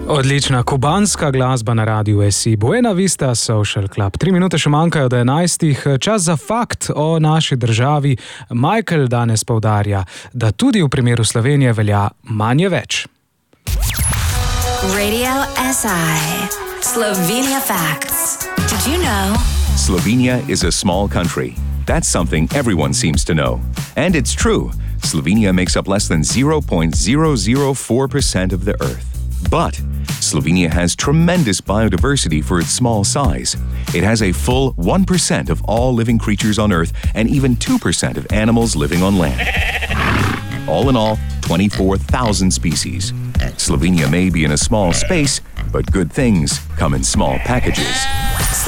Odlična kubanska glasba na radiju SI. Buena Vista Social Club. 3 minute še manjkajo do 11. Čas za fakt o naši državi. Michael danes poudarja, da tudi v primeru Slovenije velja manj je več. Radio SI. Slovenia Facts. Did you know? Slovenia is a small country. That's something everyone seems to know. And it's true. Slovenia makes up less than 0.004% of the Earth. But Slovenia has tremendous biodiversity for its small size. It has a full 1% of all living creatures on Earth and even 2% of animals living on land. All in all, 24,000 species. Slovenia may be in a small space, but good things come in small packages.